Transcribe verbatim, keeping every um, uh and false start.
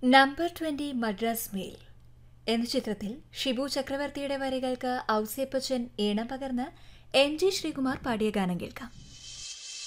Number twenty Madras mail എന്ന ചിത്രത്തിൽ ഷിബു ചക്രവർത്തിയുടെ വരികൾക്ക് ഔസേപ്പച്ചൻ ഈണം പകർന്ന് എം ജി ശ്രീകുമാർ പാടിയ ഗാനം കേൾക്കാം.